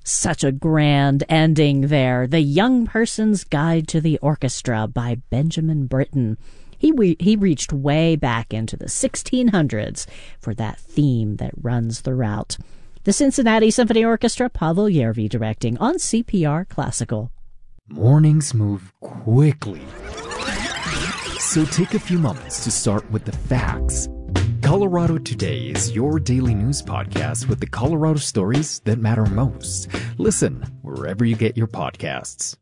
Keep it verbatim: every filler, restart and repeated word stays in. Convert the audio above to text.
Such a grand ending there. The Young Person's Guide to the Orchestra by Benjamin Britten. He, re- he reached way back into the sixteen hundreds for that theme that runs throughout. The Cincinnati Symphony Orchestra, Pavel Yervi directing on C P R Classical. Mornings move quickly, so take a few moments to start with the facts. Colorado Today is your daily news podcast with the Colorado stories that matter most. Listen wherever you get your podcasts.